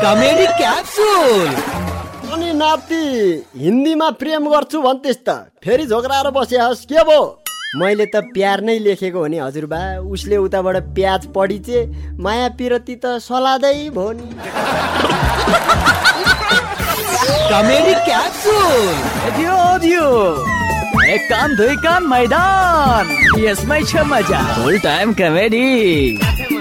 Comedy capsule. अनि नाति हिन्दीमा प्रेम गर्छु भन्थिस् त फेरि झोक्राएर बसिहास् के भो? मैले त प्यार नै लेखेको हो नि हजुरबा। उसले उताबाट प्याज पढिचे माया पिरती त सलादै भो नि। Comedy capsule. दियो एक कान दुई कान मैदान, यसमै छ मजा। फुल टाइम कमेडी।